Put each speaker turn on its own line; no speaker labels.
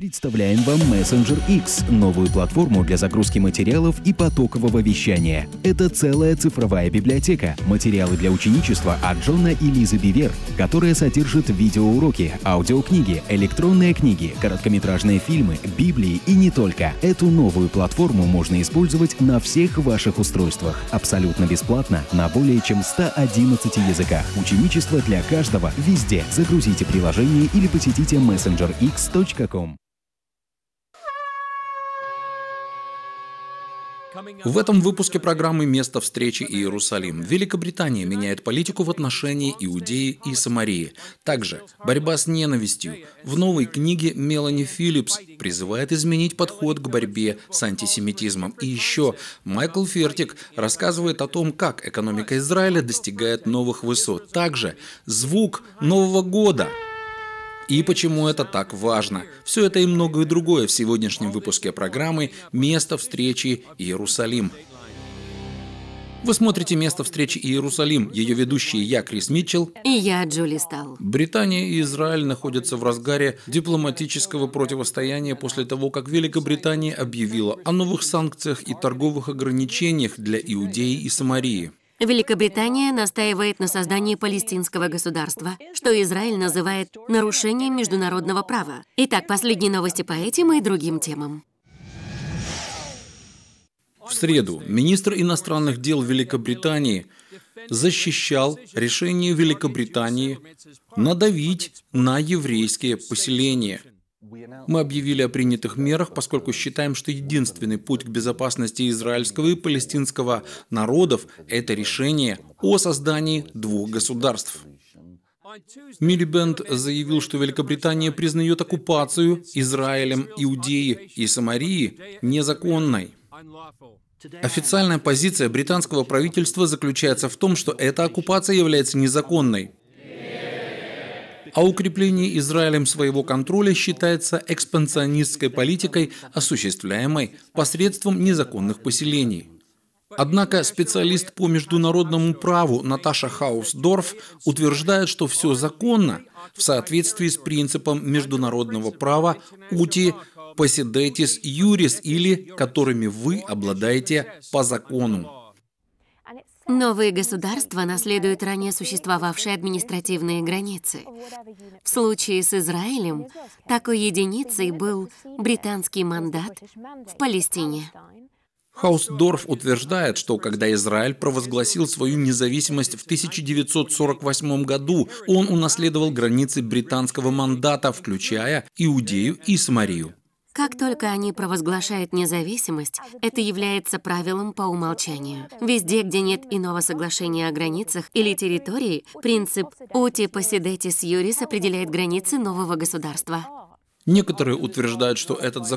Представляем вам Messenger X, новую платформу для загрузки материалов и потокового вещания. Это целая цифровая библиотека, материалы для ученичества от Джона и Лизы Бивер, которая содержит видеоуроки, аудиокниги, электронные книги, короткометражные фильмы, Библии и не только. Эту новую платформу можно использовать на всех ваших устройствах. Абсолютно бесплатно, на более чем 111 языках. Ученичество для каждого, везде. Загрузите приложение или посетите messengerx.com.
В этом выпуске программы «Место встречи Иерусалим» Великобритания меняет политику в отношении Иудеи и Самарии. Также борьба с ненавистью. В новой книге Мелани Филлипс призывает изменить подход к борьбе с антисемитизмом. И еще Майкл Фертик рассказывает о том, как экономика Израиля достигает новых высот. Также звук Нового года. И почему это так важно? Все это и многое другое в сегодняшнем выпуске программы «Место встречи Иерусалим». Вы смотрите «Место встречи Иерусалим». Ее ведущие я, Крис Митчелл.
И я, Джули Стал.
Британия и Израиль находятся в разгаре дипломатического противостояния после того, как Великобритания объявила о новых санкциях и торговых ограничениях для Иудеи и Самарии.
Великобритания настаивает на создании палестинского государства, что Израиль называет нарушением международного права. Итак, последние новости по этим и другим темам.
В среду министр иностранных дел Великобритании защищал решение Великобритании надавить на еврейские поселения. Мы объявили о принятых мерах, поскольку считаем, что единственный путь к безопасности израильского и палестинского народов – это решение о создании двух государств. Милибенд заявил, что Великобритания признает оккупацию Израилем Иудеи и Самарии незаконной. Официальная позиция британского правительства заключается в том, что эта оккупация является незаконной. А укрепление Израилем своего контроля считается экспансионистской политикой, осуществляемой посредством незаконных поселений. Однако специалист по международному праву Наташа Хаусдорф утверждает, что все законно в соответствии с принципом международного права «uti possidetis juris», или которыми вы обладаете по закону.
Новые государства наследуют ранее существовавшие административные границы. В случае с Израилем такой единицей был британский мандат в Палестине.
Хаусдорф утверждает, что когда Израиль провозгласил свою независимость в 1948 году, он унаследовал границы британского мандата, включая Иудею и Самарию.
Как только они провозглашают независимость, это является правилом по умолчанию. Везде, где нет иного соглашения о границах или территории, принцип «uti possidetis juris» определяет границы нового государства.
Некоторые утверждают, что этот